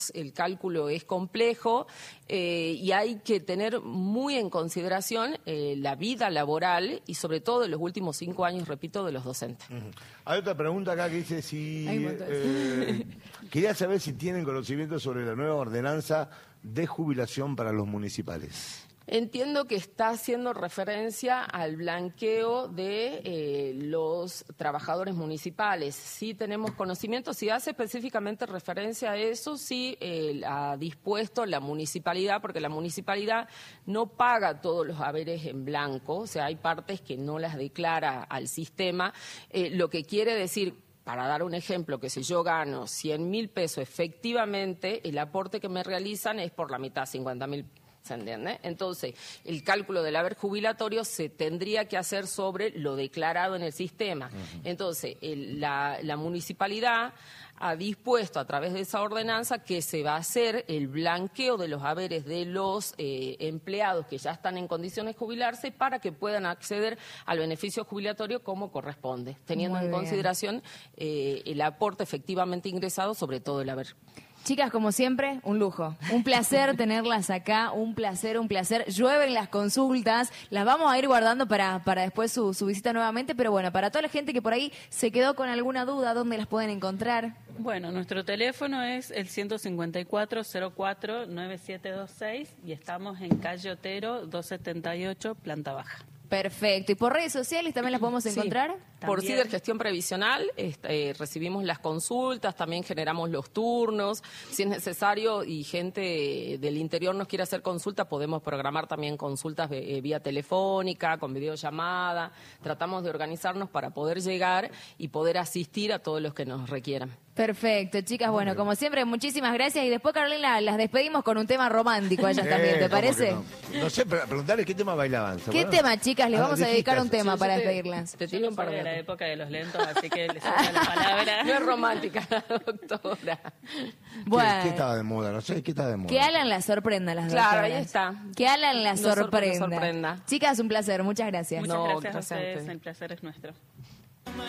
el cálculo es complejo y hay que tener muy en consideración la vida laboral y sobre todo en los últimos 5 años, repito, de los docentes. Hay otra pregunta acá que dice si quería saber si tienen conocimiento sobre la nueva ordenanza de jubilación para los municipales. Entiendo que está haciendo referencia al blanqueo de los trabajadores municipales. Sí tenemos conocimiento, si hace específicamente referencia a eso, sí ha dispuesto la municipalidad, porque la municipalidad no paga todos los haberes en blanco, o sea, hay partes que no las declara al sistema, lo que quiere decir... Para dar un ejemplo, que si yo gano 100.000 pesos, efectivamente el aporte que me realizan es por la mitad, 50.000. ¿Se entiende? Entonces, el cálculo del haber jubilatorio se tendría que hacer sobre lo declarado en el sistema. Entonces, la municipalidad ha dispuesto a través de esa ordenanza que se va a hacer el blanqueo de los haberes de los empleados que ya están en condiciones de jubilarse para que puedan acceder al beneficio jubilatorio como corresponde, teniendo en consideración el aporte efectivamente ingresado, sobre todo el haber. Chicas, como siempre, un lujo. Un placer tenerlas acá, un placer, un placer. Llueven las consultas, las vamos a ir guardando para después su visita nuevamente, pero bueno, para toda la gente que por ahí se quedó con alguna duda, ¿dónde las pueden encontrar? Bueno, nuestro teléfono es el 154-04-9726 y estamos en calle Otero 278, planta baja. Perfecto. ¿Y por redes sociales también las podemos encontrar? Por CIDER Gestión Previsional recibimos las consultas, también generamos los turnos. Si es necesario y gente del interior nos quiere hacer consulta, podemos programar también consultas vía telefónica, con videollamada. Tratamos de organizarnos para poder llegar y poder asistir a todos los que nos requieran. Perfecto, chicas. Bueno, como siempre, muchísimas gracias. Y después, Carolina, las despedimos con un tema romántico a ellas también, ¿te parece? No sé, preguntarles qué tema bailaban. ¿Qué tema, chicas? Les vamos a dedicar un tema para despedirlas. Te tiro un par de la época de los lentos, así que les suena la palabra. No es romántica la doctora. Bueno. ¿Qué estaba de moda? No sé, ¿qué estaba de moda? Que Alan la sorprenda, las doctoras. Claro, ahí está. Que Alan la sorprenda. sorprenda. Chicas, un placer. Muchas gracias. Muchas gracias a ustedes, el placer es nuestro.